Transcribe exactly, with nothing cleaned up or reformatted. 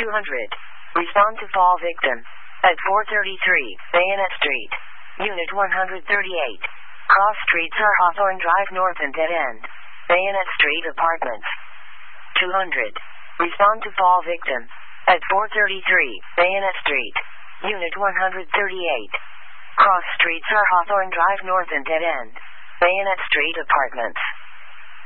two hundred. Respond to fall victim. At four thirty-three, Bayonet Street. Unit one thirty-eight. Cross streets are Hawthorne Drive North and Dead End. Bayonet Street Apartments. two hundred. Respond to fall victim. At four thirty-three, Bayonet Street. Unit one thirty-eight. Cross streets are Hawthorne Drive North and Dead End. Bayonet Street Apartments.